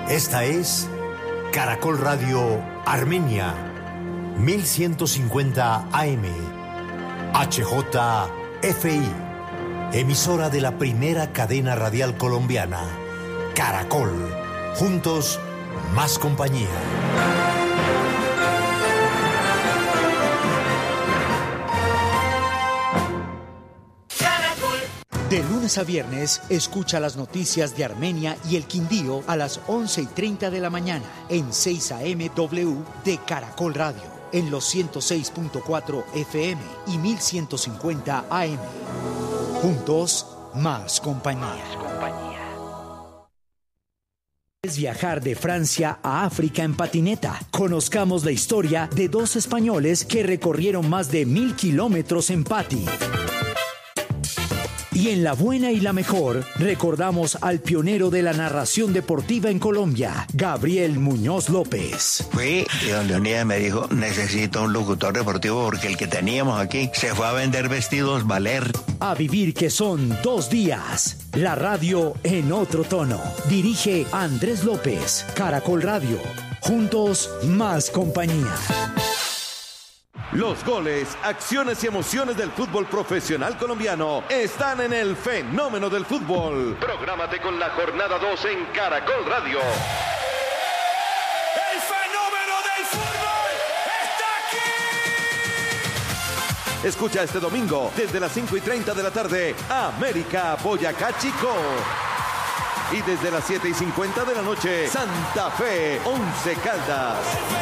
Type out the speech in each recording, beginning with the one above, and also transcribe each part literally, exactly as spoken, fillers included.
Esta es Caracol Radio Armenia, mil ciento cincuenta A M, H J F I, emisora de la primera cadena radial colombiana, Caracol. Juntos, más compañía. De lunes a viernes, escucha las noticias de Armenia y el Quindío a las once y treinta de la mañana en seis A M W de Caracol Radio, en los ciento seis punto cuatro F M y mil ciento cincuenta A M. Juntos, más compañía. Es viajar de Francia a África en patineta. Conozcamos la historia de dos españoles que recorrieron más de mil kilómetros en pati. Y en La Buena y la Mejor, recordamos al pionero de la narración deportiva en Colombia, Gabriel Muñoz López. Fui y don Leonidas me dijo, necesito un locutor deportivo porque el que teníamos aquí se fue a vender vestidos Valer. A vivir que son dos días. La radio en otro tono. Dirige Andrés López, Caracol Radio. Juntos, más compañía. Los goles, acciones y emociones del fútbol profesional colombiano están en el fenómeno del fútbol. Prográmate con la jornada dos en Caracol Radio. ¡El fenómeno del fútbol está aquí! Escucha este domingo desde las cinco y treinta de la tarde, América Boyacá Chico. Y desde las siete y cincuenta de la noche, Santa Fe Once Caldas.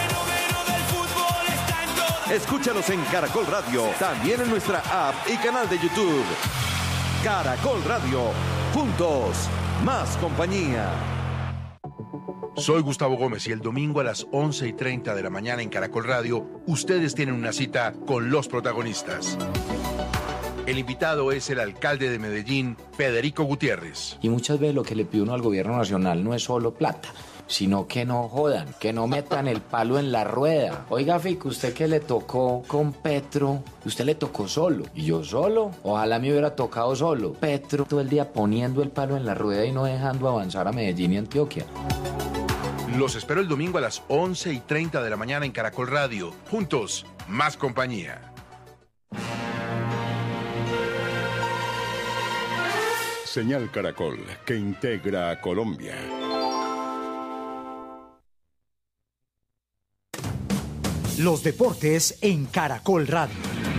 Escúchalos en Caracol Radio, también en nuestra app y canal de YouTube. Caracol Radio, juntos, más compañía. Soy Gustavo Gómez y el domingo a las once y treinta de la mañana en Caracol Radio, ustedes tienen una cita con los protagonistas. El invitado es el alcalde de Medellín, Federico Gutiérrez. Y muchas veces lo que le pide uno al gobierno nacional no es solo plata, sino que no jodan, que no metan el palo en la rueda. Oiga, Fico, usted que le tocó con Petro, usted le tocó solo. ¿Y yo solo? Ojalá me hubiera tocado solo. Petro todo el día poniendo el palo en la rueda y no dejando avanzar a Medellín y Antioquia. Los espero el domingo a las once y treinta de la mañana en Caracol Radio. Juntos, más compañía. Señal Caracol, que integra a Colombia. Los deportes en Caracol Radio.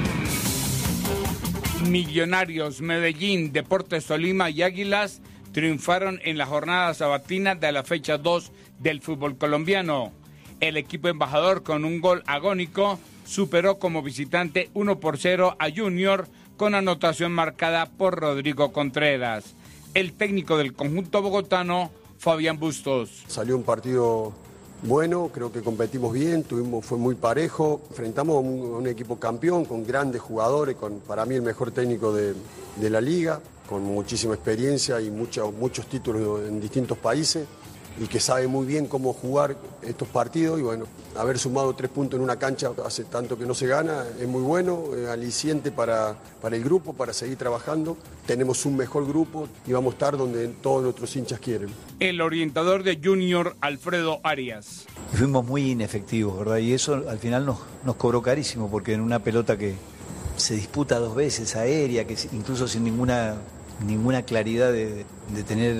Millonarios, Medellín, Deportes Tolima y Águilas triunfaron en la jornada sabatina de la fecha dos del fútbol colombiano. El equipo embajador, con un gol agónico, superó como visitante uno por cero a Junior, con anotación marcada por Rodrigo Contreras. El técnico del conjunto bogotano, Fabián Bustos. Salió un partido bueno, creo que competimos bien, tuvimos, fue muy parejo, enfrentamos a un, a un equipo campeón con grandes jugadores, con para mí el mejor técnico de, de la liga, con muchísima experiencia y mucho, muchos títulos en distintos países y que sabe muy bien cómo jugar estos partidos y bueno, haber sumado tres puntos en una cancha hace tanto que no se gana, es muy bueno, es aliciente para, para el grupo, para seguir trabajando. Tenemos un mejor grupo y vamos a estar donde todos nuestros hinchas quieren. El orientador de Junior, Alfredo Arias. Fuimos muy inefectivos, ¿verdad? Y eso al final nos, nos cobró carísimo porque en una pelota que se disputa dos veces, aérea, que incluso sin ninguna... ninguna claridad de, de tener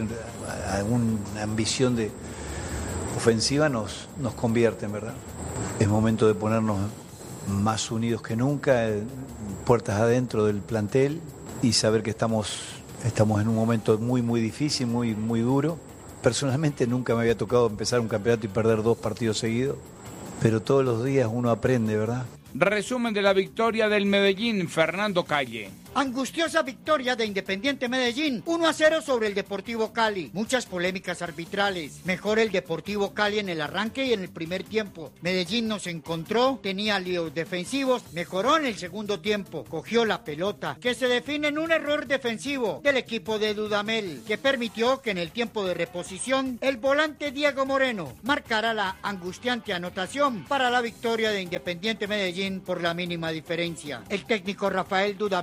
alguna ambición de ofensiva nos, nos convierten, ¿verdad? Es momento de ponernos más unidos que nunca, puertas adentro del plantel y saber que estamos, estamos en un momento muy, muy difícil, muy, muy duro. Personalmente nunca me había tocado empezar un campeonato y perder dos partidos seguidos, pero todos los días uno aprende, ¿verdad? Resumen de la victoria del Medellín, Fernando Calle. Angustiosa victoria de Independiente Medellín, uno a cero sobre el Deportivo Cali. Muchas polémicas arbitrales. Mejor el Deportivo Cali en el arranque y en el primer tiempo. Medellín nos encontró, tenía líos defensivos, mejoró en el segundo tiempo, cogió la pelota, que se define en un error defensivo del equipo de Dudamel, que permitió que en el tiempo de reposición el volante Diego Moreno marcara la angustiante anotación para la victoria de Independiente Medellín por la mínima diferencia. El técnico Rafael Dudamel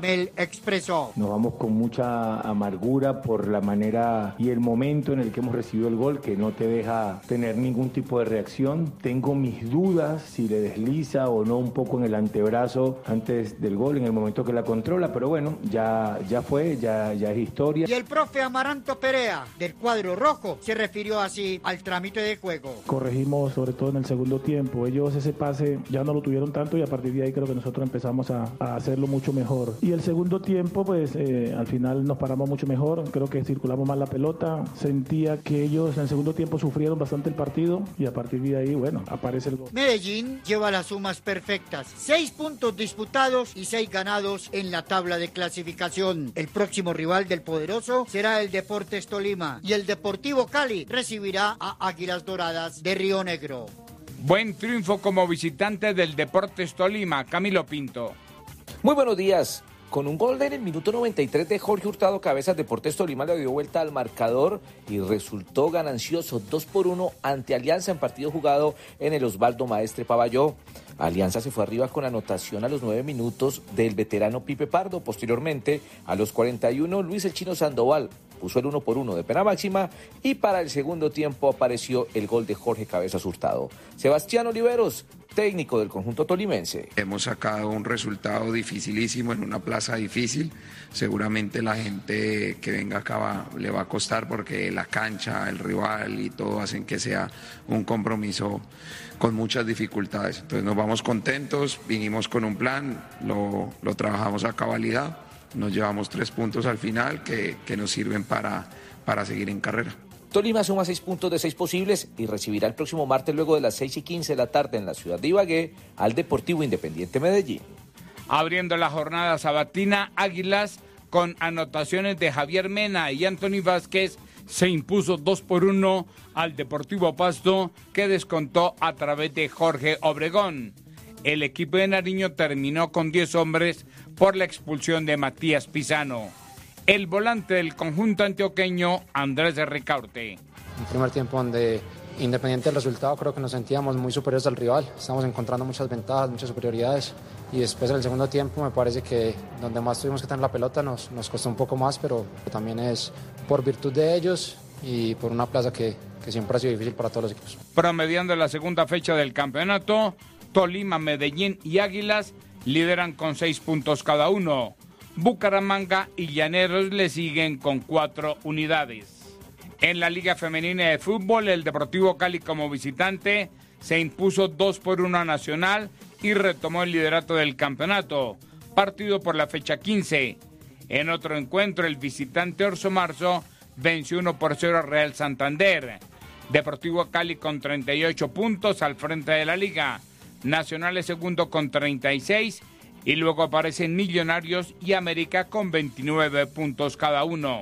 expresó. Nos vamos con mucha amargura por la manera y el momento en el que hemos recibido el gol, que no te deja tener ningún tipo de reacción. Tengo mis dudas si le desliza o no un poco en el antebrazo antes del gol, en el momento que la controla, pero bueno, ya, ya fue, ya, ya es historia. Y el profe Amaranto Perea, del cuadro rojo, se refirió así al trámite de juego. Corregimos sobre todo en el segundo tiempo. Ellos ese pase ya no lo tuvieron tanto y a partir de ahí creo que nosotros empezamos a, a hacerlo mucho mejor. Y el segundo tiempo, pues eh, al final nos paramos mucho mejor. Creo que circulamos más la pelota. Sentía que ellos en el segundo tiempo sufrieron bastante el partido y a partir de ahí, bueno, aparece el gol. Medellín lleva las sumas perfectas. Seis puntos disputados y seis ganados en la tabla de clasificación. El próximo rival del poderoso será el Deportes Tolima y el Deportivo Cali recibirá a Águilas Doradas de Río Negro. Buen triunfo como visitante del Deportes Tolima, Camilo Pinto. Muy buenos días. Con un gol en el minuto noventa y tres de Jorge Hurtado Cabezas, Deportes Tolima le dio vuelta al marcador y resultó ganancioso dos por uno ante Alianza en partido jugado en el Osvaldo Maestre Pavalló. Alianza se fue arriba con anotación a los nueve minutos del veterano Pipe Pardo. Posteriormente, a los cuarenta y uno, Luis El Chino Sandoval puso el uno por uno de pena máxima y para el segundo tiempo apareció el gol de Jorge Cabezas Hurtado. Sebastián Oliveros, técnico del conjunto tolimense. Hemos sacado un resultado dificilísimo en una plaza difícil. Seguramente la gente que venga acá va, le va a costar porque la cancha, el rival y todo hacen que sea un compromiso con muchas dificultades. Entonces nos vamos contentos, vinimos con un plan, lo, lo trabajamos a cabalidad, nos llevamos tres puntos al final que, que nos sirven para, para seguir en carrera. Tolima suma seis puntos de seis posibles y recibirá el próximo martes luego de las seis y quince de la tarde en la ciudad de Ibagué al Deportivo Independiente Medellín. Abriendo la jornada sabatina, Águilas con anotaciones de Javier Mena y Anthony Vázquez se impuso dos por uno al Deportivo Pasto, que descontó a través de Jorge Obregón. El equipo de Nariño terminó con diez hombres por la expulsión de Matías Pisano. El volante del conjunto antioqueño, Andrés de Ricaurte. Un primer tiempo donde, independiente del resultado, creo que nos sentíamos muy superiores al rival. Estamos encontrando muchas ventajas, muchas superioridades. Y después en el segundo tiempo me parece que donde más tuvimos que tener la pelota nos, nos costó un poco más, pero también es por virtud de ellos y por una plaza que, que siempre ha sido difícil para todos los equipos. Promediando la segunda fecha del campeonato, Tolima, Medellín y Águilas lideran con seis puntos cada uno. Bucaramanga y Llaneros le siguen con cuatro unidades. En la Liga Femenina de Fútbol, el Deportivo Cali como visitante se impuso dos por uno a Nacional y retomó el liderato del campeonato, partido por la fecha quince. En otro encuentro, el visitante Orso Marzo venció uno por cero a Real Santander. Deportivo Cali con treinta y ocho puntos al frente de la liga. Nacional es segundo con treinta y seis y luego aparecen Millonarios y América con veintinueve puntos cada uno.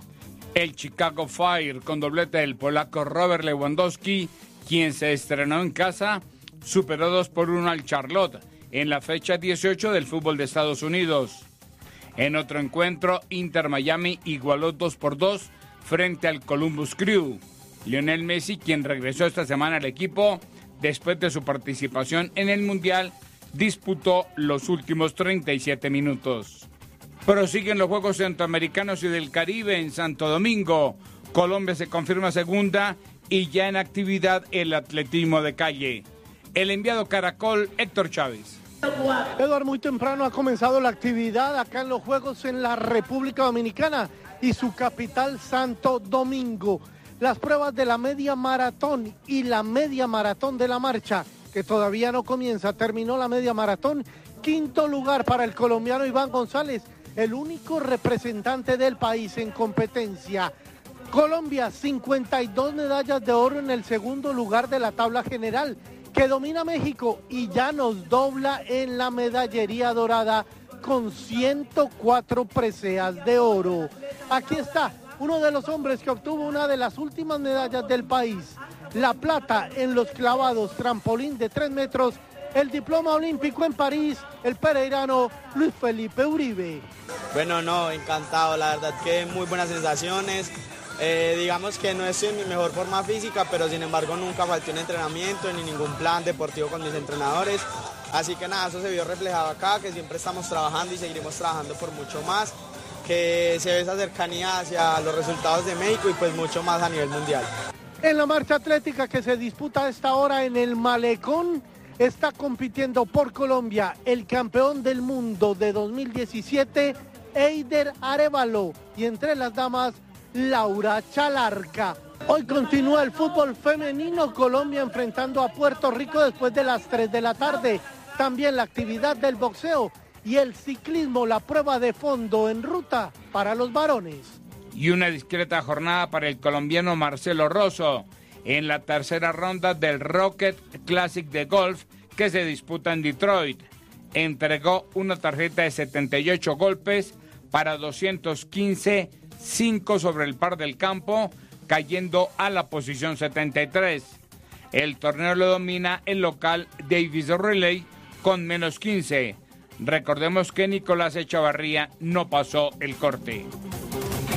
El Chicago Fire con doblete del polaco Robert Lewandowski, quien se estrenó en casa, superó dos por uno al Charlotte en la fecha dieciocho del fútbol de Estados Unidos. En otro encuentro, Inter Miami igualó dos por dos frente al Columbus Crew. Lionel Messi, quien regresó esta semana al equipo después de su participación en el Mundial, disputó los últimos treinta y siete minutos. Prosiguen los Juegos Centroamericanos y del Caribe en Santo Domingo. Colombia se confirma segunda y ya en actividad el atletismo de calle. El enviado Caracol, Héctor Chávez. Eduardo, muy temprano ha comenzado la actividad acá en los Juegos en la República Dominicana y su capital Santo Domingo. Las pruebas de la media maratón y la media maratón de la marcha, que todavía no comienza, terminó la media maratón. Quinto lugar para el colombiano Iván González, el único representante del país en competencia. Colombia, cincuenta y dos medallas de oro en el segundo lugar de la tabla general, que domina México y ya nos dobla en la medallería dorada con ciento cuatro preseas de oro. Aquí está uno de los hombres que obtuvo una de las últimas medallas del país, la plata en los clavados trampolín de tres metros, el diploma olímpico en París, el pereirano Luis Felipe Uribe. Bueno, no, encantado, la verdad que muy buenas sensaciones. Eh, digamos que no estoy en mi mejor forma física, pero sin embargo nunca falté un entrenamiento ni ningún plan deportivo con mis entrenadores. Así que nada, eso se vio reflejado acá, que siempre estamos trabajando y seguiremos trabajando por mucho más, que se ve esa cercanía hacia los resultados de México y pues mucho más a nivel mundial. En la marcha atlética que se disputa a esta hora en el Malecón, está compitiendo por Colombia el campeón del mundo de dos mil diecisiete, Eider Arévalo, y entre las damas, Laura Chalarca. Hoy continúa el fútbol femenino, Colombia enfrentando a Puerto Rico después de las tres de la tarde. También la actividad del boxeo y el ciclismo, la prueba de fondo en ruta para los varones. Y una discreta jornada para el colombiano Marcelo Rosso en la tercera ronda del Rocket Classic de golf que se disputa en Detroit. Entregó una tarjeta de setenta y ocho golpes para doscientos quince, cinco sobre el par del campo, cayendo a la posición setenta y tres. El torneo lo domina el local Davis Riley con menos quince. Recordemos que Nicolás Echavarría no pasó el corte.